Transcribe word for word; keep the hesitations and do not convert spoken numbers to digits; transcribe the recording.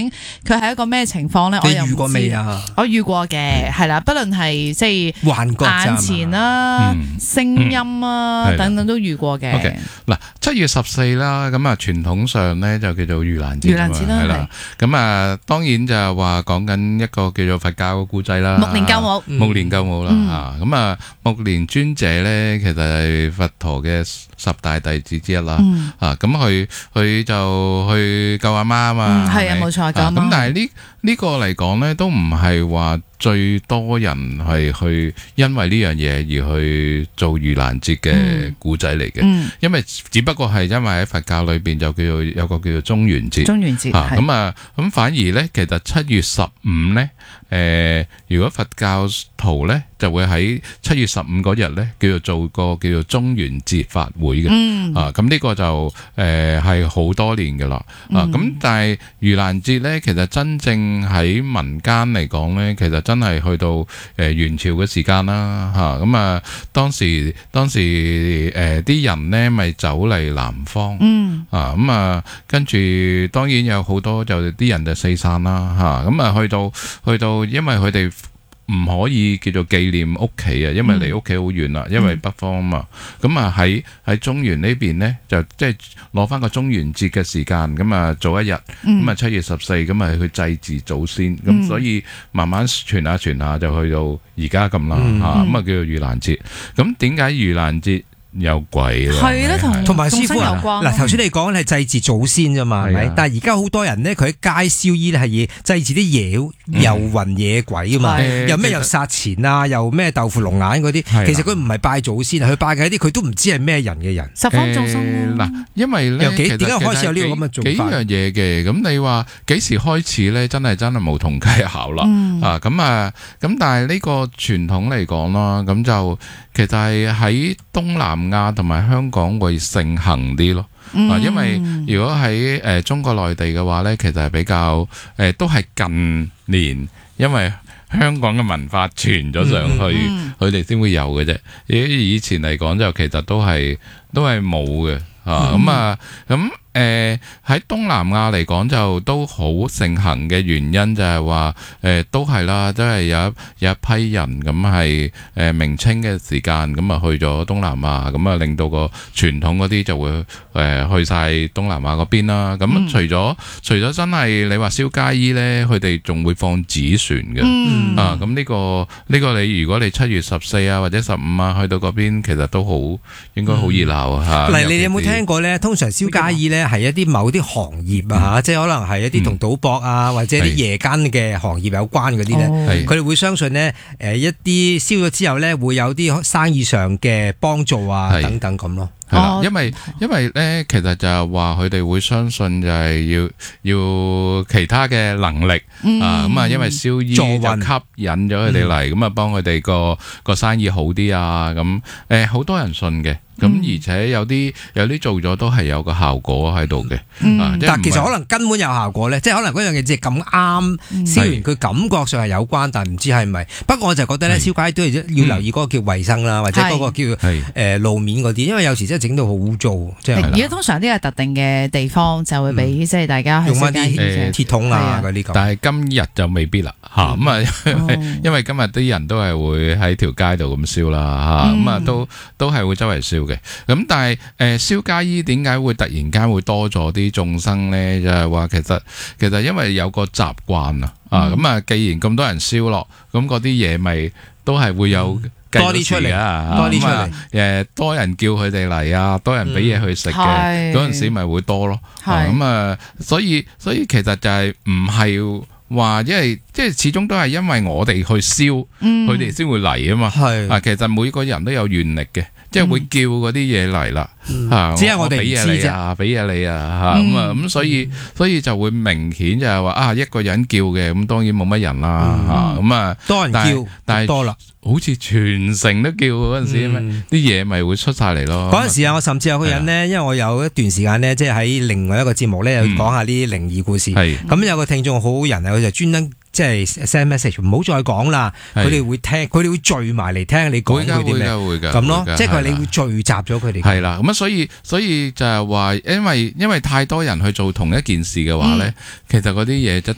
竟佢係一個咩情況咧？我又你遇過未啊？ 我遇過嘅，係啦，不論係即係幻覺眼前啦、聲音啊等等都遇過嘅。 嗱，七月十四啦，咁啊傳統上咧就叫做盂蘭節， 盂蘭節啦， 係啦。咁啊，當然就係話講緊一個叫做佛教嘅故仔啦。 目連救母， 目連救母啦嚇。咁啊，目連尊者咧，其實係佛陀嘅十大弟子之一啦。啊，咁佢佢就去救阿媽啊嘛。 係啊，冇錯，救阿媽。 咁但係呢呢個嚟講咧，都唔係話最多人係去因為呢樣嘢而去做盂蘭節嘅故仔嚟嘅。嗯、因為只不過係因為喺佛教裏邊就叫做有個叫做中元節。 中元節嚇咁啊，咁反而咧，其實七月十五咧，誒、呃，如果佛教徒咧就會喺七月十五嗰日咧，叫做做個叫做中元節法會嘅。嗯、啊，咁呢個就誒係好多年㗎啦。啊，咁但係盂蘭節咧，其實真正喺民間嚟講咧，其實真係去到誒、呃、元朝嘅時間啦，嚇咁啊！當時當時誒啲、呃、人咧咪走嚟南方，嗯啊咁啊，跟住當然有好多就啲人就四散啦，嚇咁啊去到去到，因為佢哋唔可以叫做紀念屋企啊，因為離屋企好遠啦，因為北方啊嘛。咁啊喺喺中原呢邊呢，就即係攞翻個中元節嘅時間，咁啊早一日，咁啊七月十四，咁啊去祭祀祖先，咁、嗯、所以慢慢傳下傳下就去到而家咁啦，嚇咁啊叫做盂蘭節。咁點解盂蘭節有鬼啦？ 係啦，同同埋師傅有關。 嗱，頭先你講係祭祀祖先啫嘛，係咪？但係而家好多人咧，佢喺街燒衣咧係以祭祀啲野遊魂野鬼啊嘛，又咩又殺錢啊，又咩豆腐龍眼嗰啲。其實佢唔係拜祖先，佢拜嘅啲佢都唔知係咩人嘅人。 十方眾生嗱，因為咧， 點解開始有呢個咁嘅做法？ 幾樣嘢嘅，咁你話幾時開始咧？真係真係無從稽考啦。啊，咁啊，咁但係呢個傳統嚟講啦，咁就其實係喺東南亞同埋香港會盛行啲咯，嗯、啊，因為如果喺誒、呃、中國內地嘅話咧，其實係比較誒、呃、都係近年，因為香港嘅文化傳咗上去，佢哋先會有嘅啫。以以前嚟講就其實都係都係冇嘅，啊，咁、嗯、啊，咁誒喺東南亞嚟講就都好盛行嘅原因就係話誒都係啦，都係有一有一批人咁係誒明清嘅時間咁啊去咗東南亞，咁啊令到個傳統嗰啲就會誒、呃、去晒東南亞嗰邊啦。咁、嗯、除咗除咗真係你話燒街衣咧，佢哋仲會放紙船嘅，嗯、啊咁呢、呢個呢、呢個你如果你七月十四啊或者十五啊去到嗰邊，其實都好應該好熱鬧啊嚇。 嚟、嗯、你有冇聽過咧？通常燒街衣咧係一啲某啲行業啊嚇，嗯、即係可能係一啲同賭博啊、嗯、或者啲夜間嘅行業有關嗰啲咧，佢哋、哦、會相信咧誒一啲燒咗之後咧會有啲生意上嘅幫助啊等等咁咯。 係啦，因為因為咧，其實就係話佢哋會相信就係要要其他嘅能力、嗯、啊，咁啊，因為燒衣就吸引咗佢哋嚟，咁啊、嗯、幫佢哋個個生意好啲啊，咁誒好多人信嘅。咁、嗯、而且有啲有啲做咗都係有個效果喺度嘅，嗯啊、 但係其實可能根本有效果咧，即係可能嗰樣嘢只係咁啱燒完，佢感覺上係有關，但係唔知係咪。不過我就覺得咧，燒街都係要留意嗰個叫衛生啦，或者嗰個叫誒、呃、路面嗰啲，因為有時真係整到好污糟。即係而家通常啲係特定嘅地方就會俾即係大家去用翻啲誒鐵桶啊嗰啲咁。 但係今日就未必啦嚇，咁啊、嗯、因為今日啲人都係會喺條街度咁燒啦嚇，咁啊、嗯、都都係會周圍燒。咁但係誒燒街衣點解會突然間會多咗啲眾生咧？就係話其實其實因為有個習慣啊，啊咁啊，既然咁多人燒落，咁嗰啲嘢咪都係會有多啲出嚟啊，多啲出嚟誒，多人叫佢哋嚟啊，多人俾嘢去食嘅，嗰陣時咪會多咯。咁啊，所以所以其實就係唔係話，因為即係始終都係因為我哋去燒，佢哋先會嚟啊嘛。係啊，其實每個人都有願力嘅。即係會叫嗰啲嘢嚟啦，嚇！ 只係我哋唔知啫，俾嘢你啊，嚇咁啊，咁所以所以就會明顯就係話啊，一個人叫嘅，咁當然冇乜人啦，嚇咁啊， 多人叫，但係多啦， 好似全城都叫嗰陣時，啲嘢咪會出晒嚟咯。 嗰陣時啊，我甚至有個人咧，因為我有一段時間咧，即係喺另外一個節目咧，有講下啲靈異故事。咁有個聽眾好好人啊，佢就專登。即係 send message，唔好再講啦。佢哋會聽，佢哋會聚埋嚟聽你講嗰啲咩咁咯。即係佢哋你會聚集咗佢哋。 係啦，咁啊，所以所以就係話，因為因為太多人去做同一件事嘅話咧，嗯、其實嗰啲嘢